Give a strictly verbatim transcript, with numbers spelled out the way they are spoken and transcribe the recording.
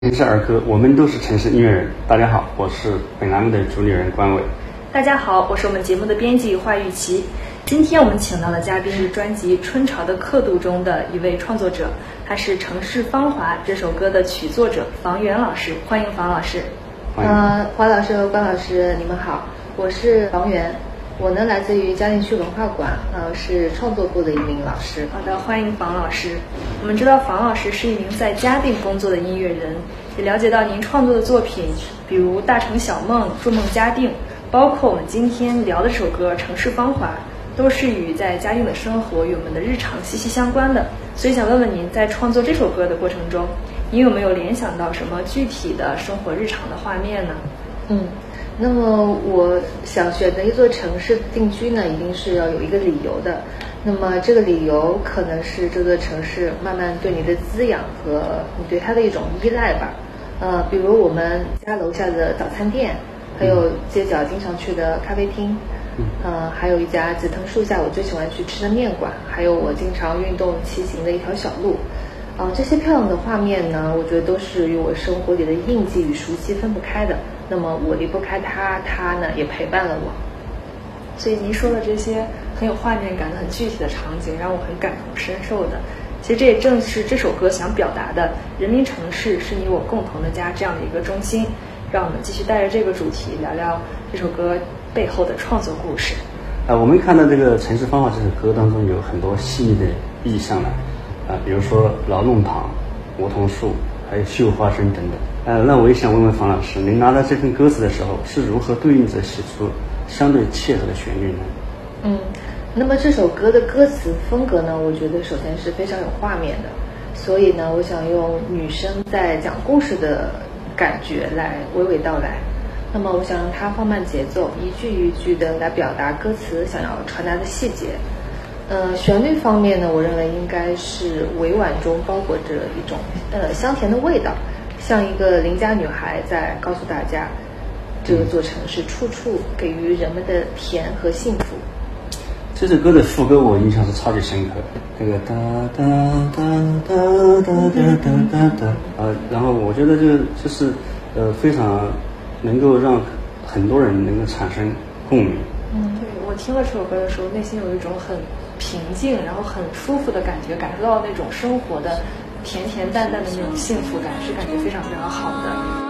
城市儿歌，我们都是城市音乐人。大家好，我是本栏目的主理人关伟。 大家好，我是我们节目的编辑华玉琪。今天我们请到的嘉宾是专辑《春潮的刻度》中的一位创作者，他是《城市芳华》这首歌的曲作者房源老师。欢迎房老师。 呃，华老师和关老师，你们好，我是房源。我呢来自于嘉定区文化馆，呃，是创作部的一名老师。 好的，欢迎房老师。我们知道房老师是一名在嘉定工作的音乐人，也了解到您创作的作品，比如《大城小梦》《筑梦嘉定》，包括我们今天聊的这首歌《城市芳华》，都是与在嘉定的生活与我们的日常息息相关的。所以想问问您，在创作这首歌的过程中，您有没有联想到什么具体的生活日常的画面呢？ 嗯。那么我想选择一座城市定居呢，一定是要有一个理由的。那么这个理由可能是这座城市慢慢对你的滋养和你对它的一种依赖吧。呃，比如我们家楼下的早餐店，还有街角经常去的咖啡厅，呃，还有一家紫藤树下我最喜欢去吃的面馆，还有我经常运动骑行的一条小路。啊、呃，这些漂亮的画面呢，我觉得都是与我生活里的印记与熟悉分不开的。那么我离不开它，它呢也陪伴了我。 所以您说的这些很有画面感的、很具体的场景，让我很感同身受的。其实这也正是这首歌想表达的：人民城市是你我共同的家这样的一个中心。让我们继续带着这个主题聊聊这首歌背后的创作故事。 呃，我们看到这个《城市芳华》这首歌当中有很多细腻的意象呢，啊、呃，比如说劳动堂、梧桐树，还有绣花针等等。呃，那我也想问问房老师，您拿到这份歌词的时候，是如何对应着写出相对切合的旋律呢？ 嗯，那么这首歌的歌词风格呢，我觉得首先是非常有画面的，所以呢，我想用女生在讲故事的感觉来娓娓道来。那么我想让它放慢节奏，一句一句的来表达歌词想要传达的细节。呃，旋律方面呢，我认为应该是委婉中包裹着一种呃香甜的味道，像一个邻家女孩在告诉大家，这座城市处处给予人们的甜和幸福。 这首歌的副歌我印象是超级深刻，这个哒哒哒哒哒哒哒哒，呃，然后我觉得这就是呃非常能够让很多人能够产生共鸣。 嗯，对，我听了这首歌的时候，内心有一种很平静，然后很舒服的感觉，感受到那种生活的甜甜淡淡的那种幸福感，是感觉非常非常好的。